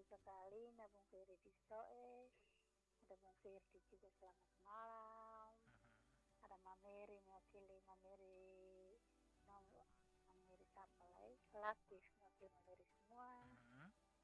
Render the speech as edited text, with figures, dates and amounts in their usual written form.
sekali, ada Bung Ferry di Stoe, ada Bung Ferdi juga selamat malam, ada Mameri mewakili Mameri siapa lagi, Latif mewakili Mameri semua,